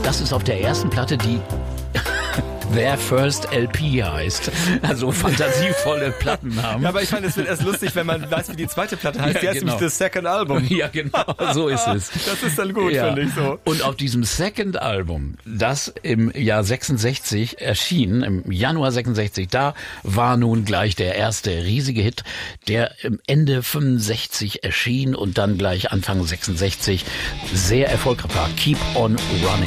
das ist auf der ersten Platte, die Their First LP heißt. Also fantasievolle Plattennamen. Ja, aber ich meine, es wird erst lustig, wenn man weiß, wie die zweite Platte heißt. Ja, die heißt genau. nämlich The Second Album. Ja, genau, so ist es. Das ist dann gut, finde ich so. Und auf diesem Second Album, das im Jahr 66 erschien, im Januar 66, da war nun gleich der erste riesige Hit, der im Ende 65 erschien und dann gleich Anfang 66 sehr erfolgreich war. Keep on Running.